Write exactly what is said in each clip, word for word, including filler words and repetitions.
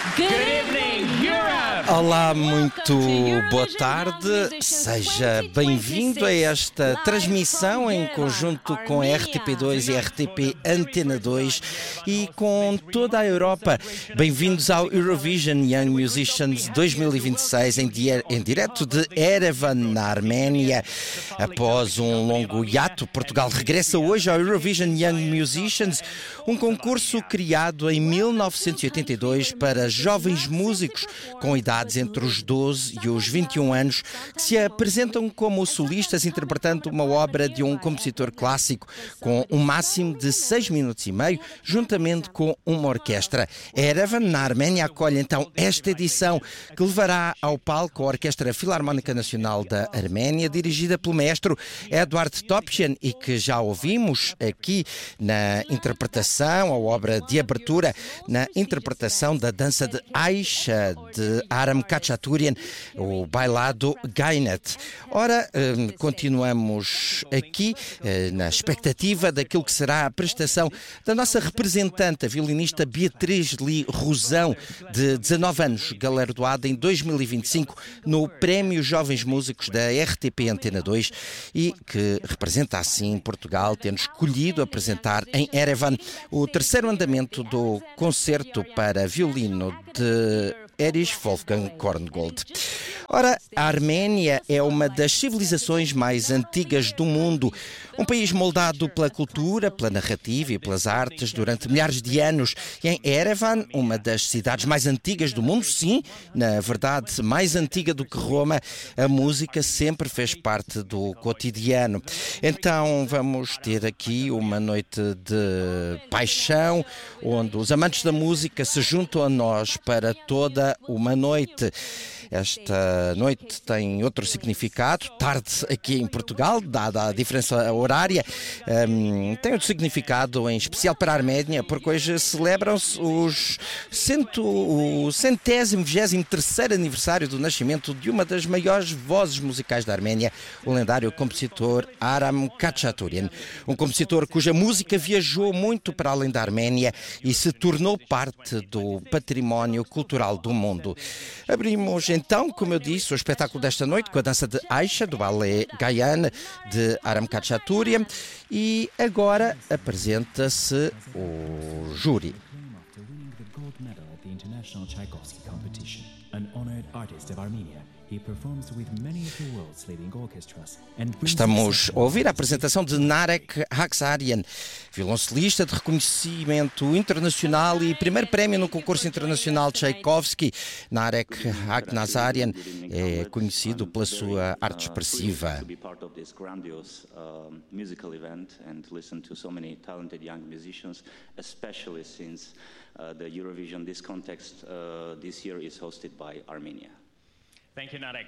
Good evening, Europe! Olá, muito boa tarde. Seja bem-vindo a esta transmissão em conjunto com a R T P dois e a R T P Antena dois e com toda a Europa. Bem-vindos ao Eurovision Young Musicians dois mil e vinte e seis em, dia, em direto de Erevan, na Arménia. Após um longo hiato, Portugal regressa hoje ao Eurovision Young Musicians, um concurso criado em mil novecentos e oitenta e dois para jovens músicos com idades entre os doze e os vinte e um anos que se apresentam como solistas interpretando uma obra de um compositor clássico com um máximo de seis minutos e meio, juntamente com uma orquestra. Erevan, na Arménia, acolhe então esta edição que levará ao palco a Orquestra Filarmónica Nacional da Arménia, dirigida pelo maestro Eduard Topchian e que já ouvimos aqui na interpretação, a obra de abertura, na interpretação da dança de Aisha de Aram Khachaturian, o bailado Gainet. Ora, continuamos aqui na expectativa daquilo que será a prestação da nossa representante, a violinista Beatriz Lee Rosão, de dezanove anos, galardoada em dois mil e vinte e cinco no Prémio Jovens Músicos da R T P Antena dois e que representa assim Portugal, tendo escolhido apresentar em Erevan o terceiro andamento do concerto para violino de Erich Wolfgang Korngold. Ora, a Arménia é uma das civilizações mais antigas do mundo, um país moldado pela cultura, pela narrativa e pelas artes durante milhares de anos. E em Erevan, uma das cidades mais antigas do mundo, sim, na verdade, mais antiga do que Roma, a música sempre fez parte do cotidiano. Então vamos ter aqui uma noite de paixão, onde os amantes da música se juntam a nós para toda uma noite. Esta noite tem outro significado, tarde aqui em Portugal, dada a diferença horária, um, tem outro significado em especial para a Arménia, porque hoje celebram-se os cento, o centésimo, vigésimo terceiro aniversário do nascimento de uma das maiores vozes musicais da Arménia, o lendário compositor Aram Khachaturian, um compositor cuja música viajou muito para além da Arménia e se tornou parte do património cultural do mundo. Abrimos então, como eu disse, o espetáculo desta noite com a dança de Aisha, do ballet Gayan, de Aram Khachaturian, e agora apresenta-se o júri. Estamos a ouvir a apresentação de Narek Haksarian, violoncelista de reconhecimento internacional e primeiro prémio no concurso internacional Tchaikovsky. Narek Haksarian é conhecido pela sua arte expressiva. Thank you, Narek.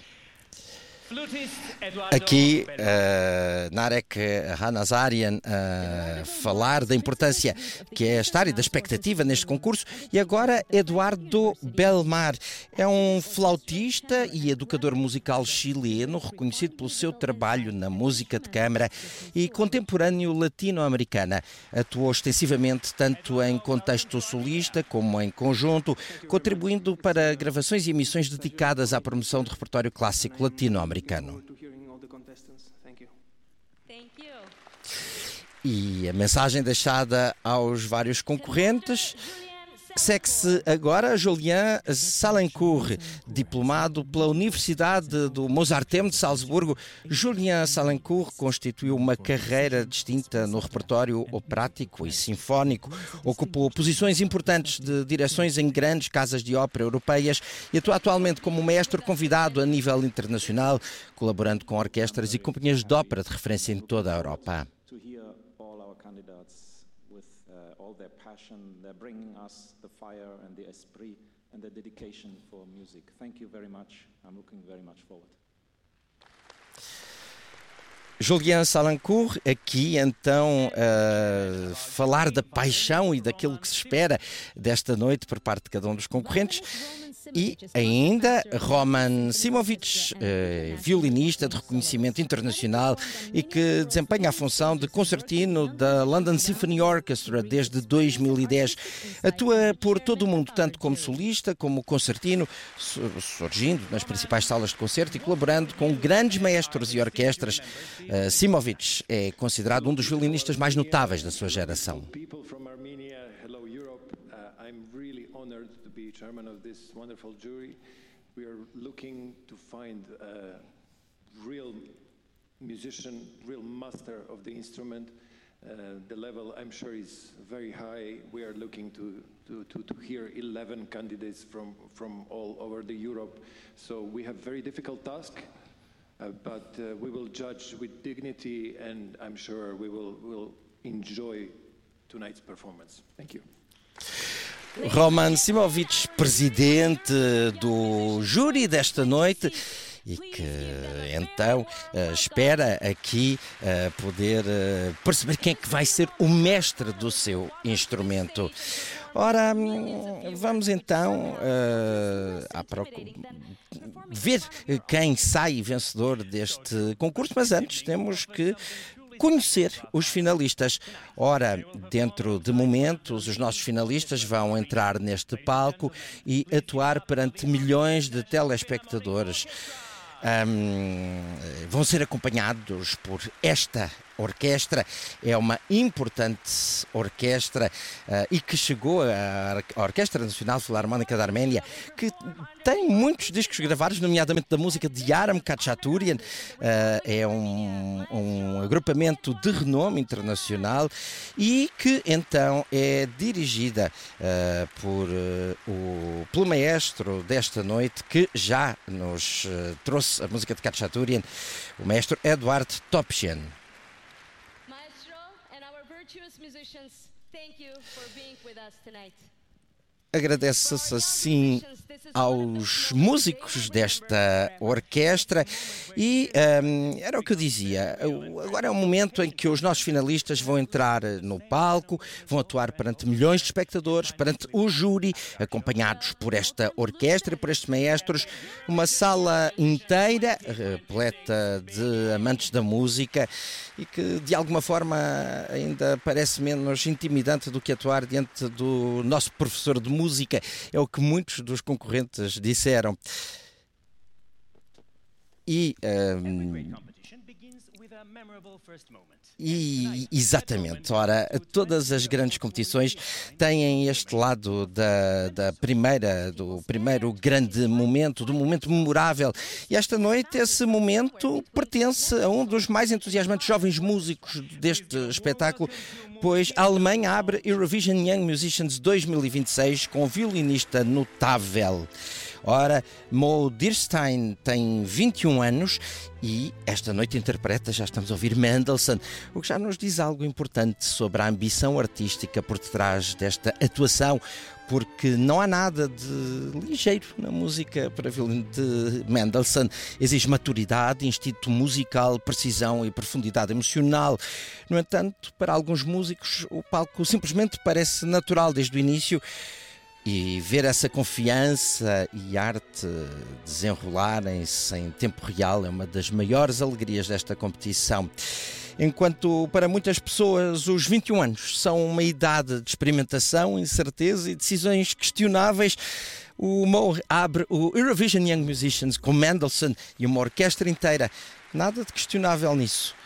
Aqui, uh, Narek Haksarian a uh, falar da importância que é estar e da expectativa neste concurso. E agora, Eduardo Belmar é um flautista e educador musical chileno, reconhecido pelo seu trabalho na música de câmara e contemporâneo latino-americana. Atuou extensivamente tanto em contexto solista como em conjunto, contribuindo para gravações e emissões dedicadas à promoção do repertório clássico latino-americano. E a mensagem deixada aos vários concorrentes segue-se agora. Julien Salencourt, diplomado pela Universidade do Mozarteum de Salzburgo. Julien Salencourt constituiu uma carreira distinta no repertório operático e sinfónico. Ocupou posições importantes de direções em grandes casas de ópera europeias e atua atualmente como maestro convidado a nível internacional, colaborando com orquestras e companhias de ópera de referência em toda a Europa. Their passion, they're bringing us the fire and the esprit and the dedication for music. Thank you very much. I'm looking very much forward. Julien Salencourt, aqui então uh, falar da paixão e daquilo que se espera desta noite por parte de cada um dos concorrentes. E ainda Roman Simovic, eh, violinista de reconhecimento internacional e que desempenha a função de concertino da London Symphony Orchestra desde dois mil e dez. Atua por todo o mundo, tanto como solista como concertino, surgindo nas principais salas de concerto e colaborando com grandes maestros e orquestras. Uh, Simovic é considerado um dos violinistas mais notáveis da sua geração. Chairman of this wonderful jury. We are looking to find a real musician, real master of the instrument. Uh, the level, I'm sure, is very high. We are looking to, to, to, to hear eleven candidates from, from all over the Europe. So we have very difficult task, uh, but uh, we will judge with dignity, and I'm sure we will, will enjoy tonight's performance. Thank you. Roman Simovic, presidente do júri desta noite e que então espera aqui poder perceber quem é que vai ser o mestre do seu instrumento. Ora, vamos então uh, à procura, ver quem sai vencedor deste concurso, mas antes temos que conhecer os finalistas. Ora, dentro de momentos, os nossos finalistas vão entrar neste palco e atuar perante milhões de telespectadores. Um, vão ser acompanhados por esta orquestra. É uma importante orquestra uh, e que chegou à Orquestra Nacional Filarmónica da Arménia, que tem muitos discos gravados, nomeadamente da música de Aram Khachaturian. Uh, é um, um agrupamento de renome internacional e que então é dirigida uh, por, uh, o, pelo maestro desta noite, que já nos uh, trouxe a música de Khachaturian, o maestro Eduard Topchian. Agradece-se assim aos músicos desta orquestra e um, era o que eu dizia, agora é o momento em que os nossos finalistas vão entrar no palco, vão atuar perante milhões de espectadores, perante o júri, acompanhados por esta orquestra e por estes maestros, uma sala inteira repleta de amantes da música e que de alguma forma ainda parece menos intimidante do que atuar diante do nosso professor de música, é o que muitos dos concorrentes disseram. E, um, e exatamente, ora, todas as grandes competições têm este lado da, da primeira, do primeiro grande momento, do momento memorável, e esta noite esse momento pertence a um dos mais entusiasmantes jovens músicos deste espetáculo, pois a Alemanha abre Eurovision Young Musicians dois mil e vinte e seis com um violinista notável. Ora, Mo Dirstein tem vinte e um anos e esta noite interpreta, já estamos a ouvir, Mendelssohn, o que já nos diz algo importante sobre a ambição artística por detrás desta atuação, porque não há nada de ligeiro na música para violino de Mendelssohn. Exige maturidade, instinto musical, precisão e profundidade emocional. No entanto, para alguns músicos, o palco simplesmente parece natural desde o início. E ver essa confiança e arte desenrolarem-se em tempo real é uma das maiores alegrias desta competição. Enquanto para muitas pessoas os vinte e um anos são uma idade de experimentação, incerteza e decisões questionáveis, o Mo abre o Eurovision Young Musicians com Mendelssohn e uma orquestra inteira. Nada de questionável nisso.